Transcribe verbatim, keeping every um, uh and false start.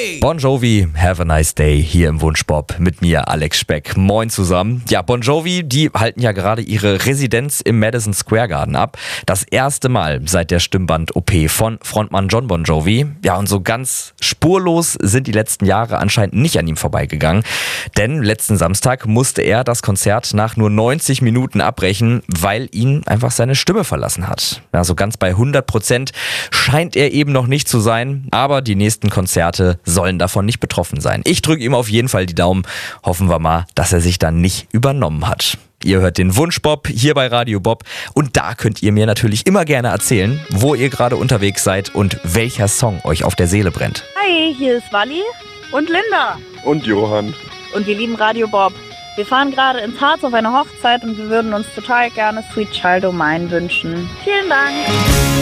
Bon Jovi, have a nice day hier im Wunschbob mit mir, Alex Speck. Moin zusammen. Ja, Bon Jovi, die halten ja gerade ihre Residenz im Madison Square Garden ab. Das erste Mal seit der Stimmband-O P von Frontmann Jon Bon Jovi. Ja, und so ganz spurlos sind die letzten Jahre anscheinend nicht an ihm vorbeigegangen. Denn letzten Samstag musste er das Konzert nach nur neunzig Minuten abbrechen, weil ihn einfach seine Stimme verlassen hat. Ja, so ganz bei hundert Prozent scheint er eben noch nicht zu sein. Aber die nächsten Konzerte sollen davon nicht betroffen sein. Ich drücke ihm auf jeden Fall die Daumen. Hoffen wir mal, dass er sich dann nicht übernommen hat. Ihr hört den Wunschbob hier bei Radio Bob und da könnt ihr mir natürlich immer gerne erzählen, wo ihr gerade unterwegs seid und welcher Song euch auf der Seele brennt. Hi, hier ist Wally und Linda. Und Johann. Und wir lieben Radio Bob. Wir fahren gerade ins Harz auf eine Hochzeit und wir würden uns total gerne Sweet Child O' Mine wünschen. Vielen Dank.